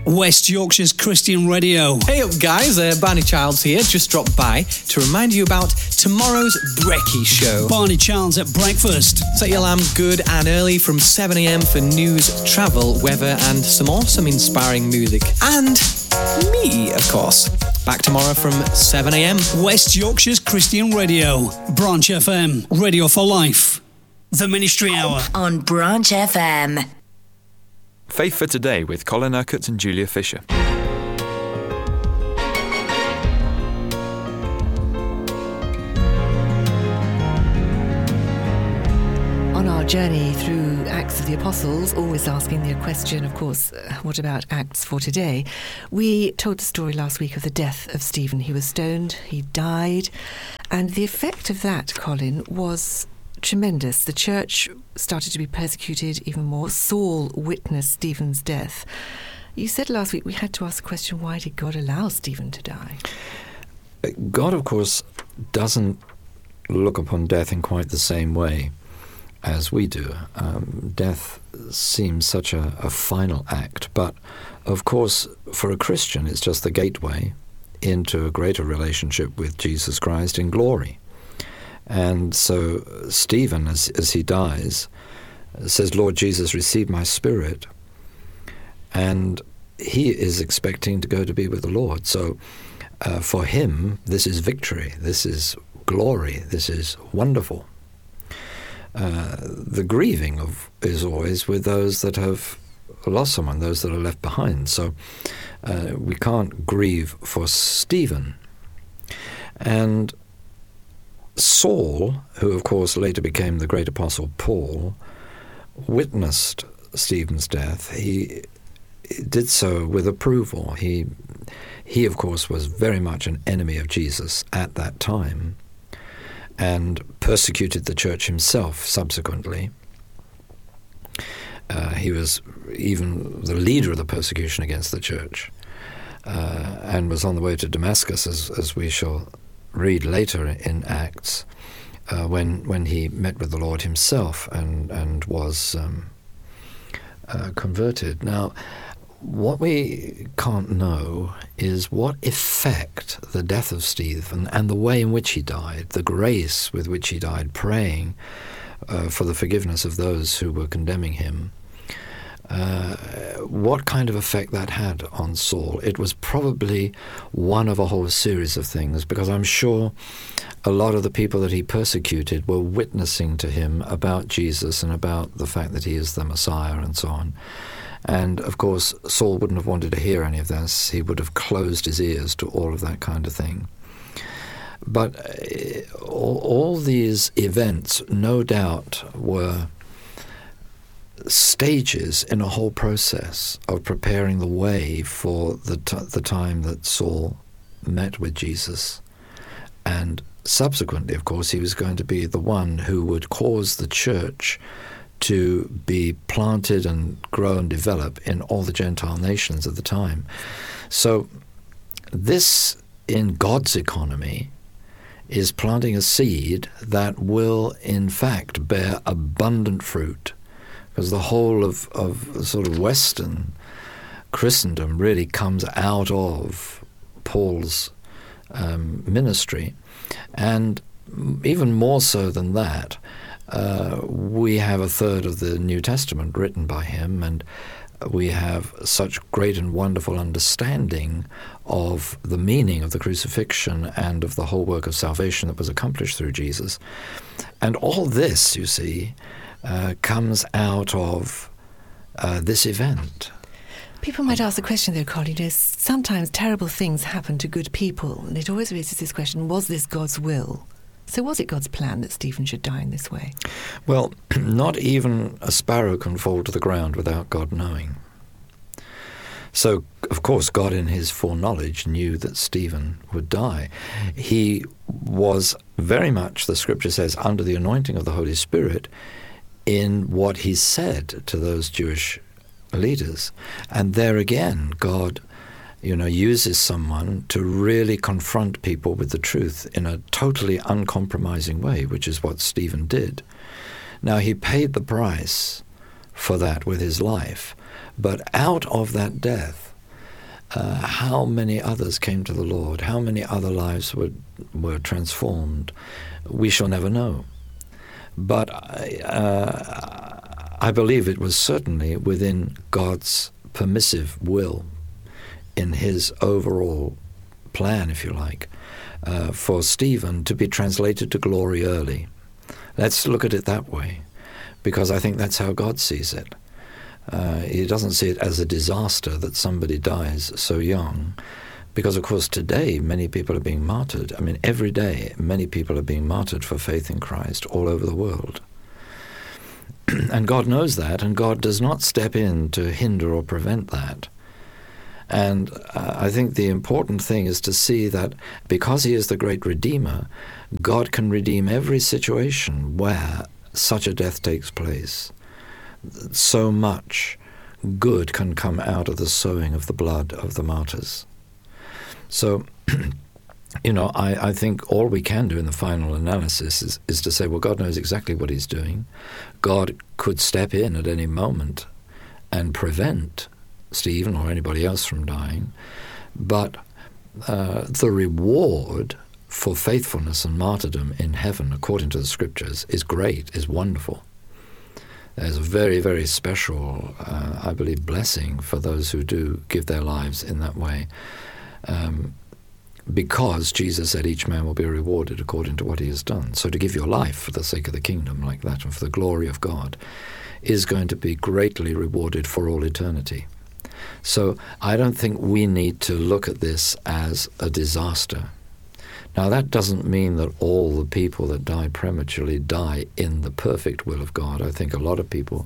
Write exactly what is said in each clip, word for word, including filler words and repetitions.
West Yorkshire's Christian Radio. Hey up guys, uh, Barney Childs here, just dropped by to remind you about tomorrow's Brekkie Show. Barney Childs at breakfast. Set your alarm good and early from seven a.m. for news, travel, weather and some awesome inspiring music. And me, of course. Back tomorrow from seven a.m. West Yorkshire's Christian Radio. Branch F M. Radio for life. The Ministry Hour. On Branch F M. Faith for Today with Colin Urquhart and Julia Fisher. On our journey through Acts of the Apostles, always asking the question, of course, uh, what about Acts for today? We told the story last week of the death of Stephen. He was stoned, he died, and the effect of that, Colin, was tremendous. The church started to be persecuted even more. Saul witnessed Stephen's death. You said last week we had to ask the question, why did God allow Stephen to die? God, of course, doesn't look upon death in quite the same way as we do. Um, death seems such a, a final act, but of course, for a Christian, it's just the gateway into a greater relationship with Jesus Christ in glory. And so Stephen, as, as he dies, says, Lord Jesus, receive my spirit. And he is expecting to go to be with the Lord. So uh, for him, this is victory. This is glory. This is wonderful. Uh, the grieving of is always with those that have lost someone, those that are left behind. So uh, we can't grieve for Stephen. And Saul, who of course later became the great apostle Paul, witnessed Stephen's death. He did so with approval. He, he of course was very much an enemy of Jesus at that time and persecuted the church himself subsequently. Uh, he was even the leader of the persecution against the church uh, and was on the way to Damascus, as, as we shall read later in Acts, uh, when when he met with the Lord himself and and was um, uh, converted. Now, what we can't know is what effect the death of Stephen and the way in which he died, the grace with which he died, praying uh, for the forgiveness of those who were condemning him, Uh, what kind of effect that had on Saul. It was probably one of a whole series of things, because I'm sure a lot of the people that he persecuted were witnessing to him about Jesus and about the fact that he is the Messiah and so on. And of course, Saul wouldn't have wanted to hear any of this. He would have closed his ears to all of that kind of thing. But uh, all, all these events, no doubt, were stages in a whole process of preparing the way for the t- the time that Saul met with Jesus. And subsequently, of course, he was going to be the one who would cause the church to be planted and grow and develop in all the Gentile nations of the time. So this, in God's economy, is planting a seed that will, in fact, bear abundant fruit. Because the whole of, of sort of Western Christendom really comes out of Paul's um, ministry. And even more so than that, uh, we have a third of the New Testament written by him, and we have such great and wonderful understanding of the meaning of the crucifixion and of the whole work of salvation that was accomplished through Jesus. And all this, you see, Uh, comes out of uh, this event. People might ask the question, though, Colin, you know, sometimes terrible things happen to good people, and it always raises this question, was this God's will? So was it God's plan that Stephen should die in this way? Well, not even a sparrow can fall to the ground without God knowing. So, of course, God in his foreknowledge knew that Stephen would die. He was very much, the scripture says, under the anointing of the Holy Spirit in what he said to those Jewish leaders. And there again, God, you know, uses someone to really confront people with the truth in a totally uncompromising way, which is what Stephen did. Now, he paid the price for that with his life, but out of that death uh, how many others came to the Lord, how many other lives were, were transformed, we shall never know. But uh, I believe it was certainly within God's permissive will, in his overall plan, if you like, uh, for Stephen to be translated to glory early. Let's look at it that way, because I think that's how God sees it. Uh, he doesn't see it as a disaster that somebody dies so young, because, of course, today many people are being martyred. I mean, every day many people are being martyred for faith in Christ all over the world. And God knows that, and God does not step in to hinder or prevent that. And uh, I think the important thing is to see that because he is the great Redeemer, God can redeem every situation where such a death takes place. So much good can come out of the sowing of the blood of the martyrs. So, you know, I, I think all we can do in the final analysis is, is to say, well, God knows exactly what he's doing. God could step in at any moment and prevent Stephen or anybody else from dying. But uh, the reward for faithfulness and martyrdom in heaven, according to the Scriptures, is great, is wonderful. There's a very, very special, uh, I believe, blessing for those who do give their lives in that way. Um, because Jesus said each man will be rewarded according to what he has done. So to give your life for the sake of the kingdom like that and for the glory of God is going to be greatly rewarded for all eternity. So I don't think we need to look at this as a disaster. Now, that doesn't mean that all the people that die prematurely die in the perfect will of God. I think a lot of people,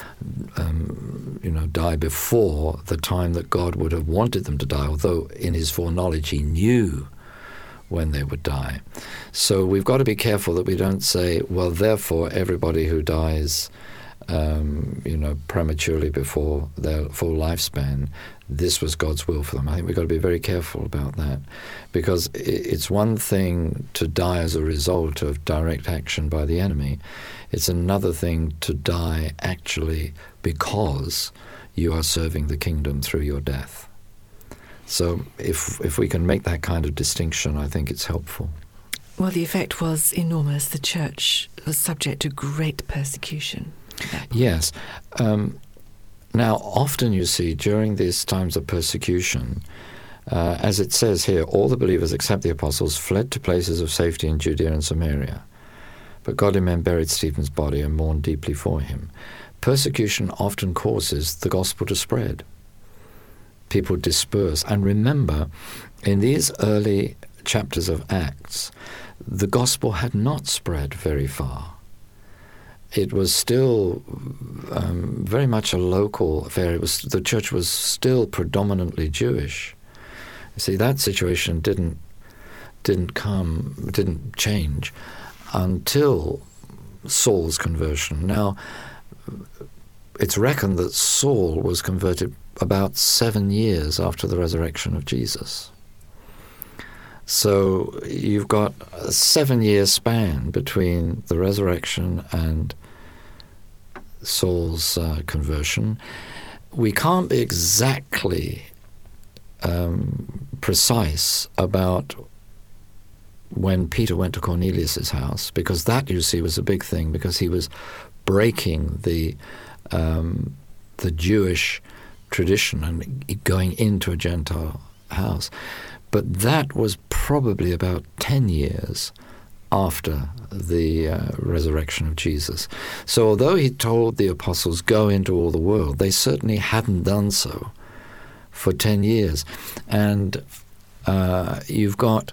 um, you know, die before the time that God would have wanted them to die, although in his foreknowledge he knew when they would die. So we've got to be careful that we don't say, well, therefore everybody who dies Um, you know, prematurely before their full lifespan, this was God's will for them. I think we've got to be very careful about that, because it's one thing to die as a result of direct action by the enemy. It's another thing to die actually because you are serving the kingdom through your death. So if if we can make that kind of distinction, I think it's helpful. Well, the effect was enormous. The church was subject to great persecution. Yes. Um, now, often you see during these times of persecution, uh, as it says here, all the believers except the apostles fled to places of safety in Judea and Samaria. But godly men buried Stephen's body and mourned deeply for him. Persecution often causes the gospel to spread. People disperse. And remember, in these early chapters of Acts, the gospel had not spread very far. It was still um, very much a local affair. It was, the church was still predominantly Jewish. You see, that situation didn't didn't come, didn't change until Saul's conversion. Now, it's reckoned that Saul was converted about seven years after the resurrection of Jesus. So you've got a seven-year span between the resurrection and Saul's uh, conversion. We can't be exactly um, precise about when Peter went to Cornelius' house, because that, you see, was a big thing, because he was breaking the um, the Jewish tradition and going into a Gentile house. But that was probably about ten years after the uh, resurrection of Jesus. So although he told the apostles, go into all the world, they certainly hadn't done so for ten years. And uh, you've got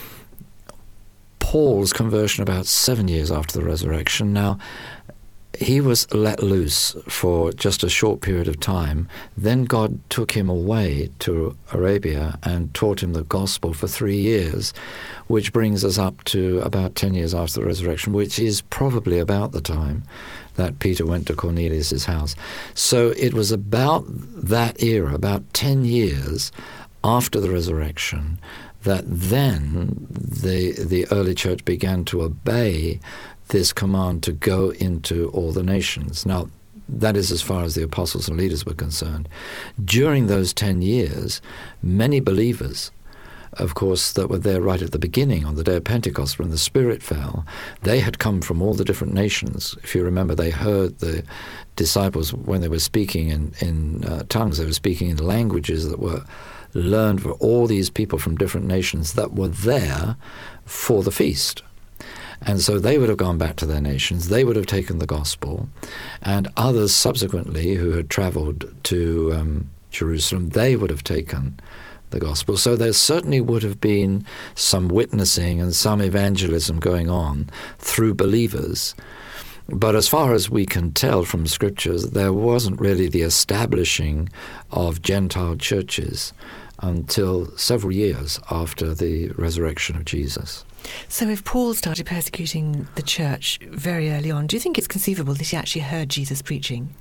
Paul's conversion about seven years after the resurrection. Now, he was let loose for just a short period of time. Then God took him away to Arabia and taught him the gospel for three years, which brings us up to about ten years after the resurrection, which is probably about the time that Peter went to Cornelius' house. So it was about that era, about ten years after the resurrection, that then the the early church began to obey this command to go into all the nations. Now, that is as far as the apostles and leaders were concerned. During those ten years, many believers, of course, that were there right at the beginning on the day of Pentecost when the Spirit fell, they had come from all the different nations. If you remember, they heard the disciples when they were speaking in, in uh, tongues, they were speaking in languages that were learned for all these people from different nations that were there for the feast. And so they would have gone back to their nations, they would have taken the gospel, and others subsequently who had traveled to um, Jerusalem, they would have taken the gospel. So there certainly would have been some witnessing and some evangelism going on through believers. But as far as we can tell from scriptures, there wasn't really the establishing of Gentile churches until several years after the resurrection of Jesus. So if Paul started persecuting the church very early on, do you think it's conceivable that he actually heard Jesus preaching?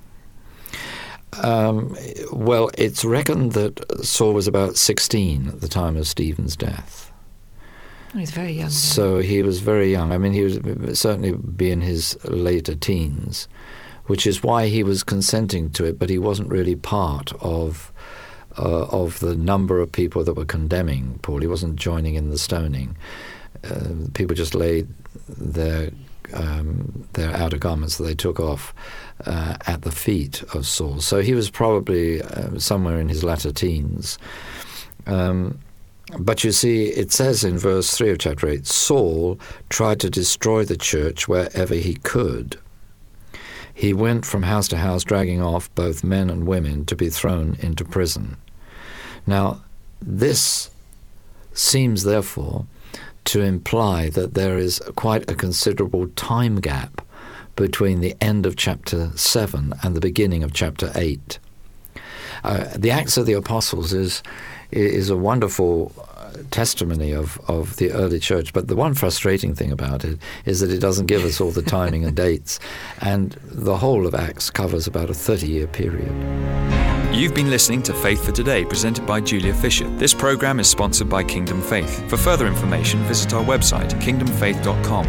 Um, well, it's reckoned that Saul was about sixteen at the time of Stephen's death. Oh, he's very young. Then. So he was very young. I mean, he was certainly be in his later teens, which is why he was consenting to it, but he wasn't really part of uh, of the number of people that were condemning Paul. He wasn't joining in the stoning. Uh, people just laid their um, their outer garments that they took off uh, at the feet of Saul. So he was probably uh, somewhere in his latter teens. Um, but you see, it says in verse three of chapter eight, Saul tried to destroy the church wherever he could. He went from house to house, dragging off both men and women to be thrown into prison. Now, this seems, therefore, to imply that there is quite a considerable time gap between the end of chapter seven and the beginning of chapter eight. Uh, the Acts of the Apostles is is a wonderful testimony of, of the early church, but the one frustrating thing about it is that it doesn't give us all the timing and dates, and the whole of Acts covers about a thirty-year period. You've been listening to Faith for Today, presented by Julia Fisher. This program is sponsored by Kingdom Faith. For further information, visit our website, kingdom faith dot com.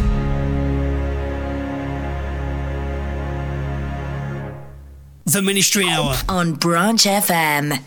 The Ministry Hour on Branch F M.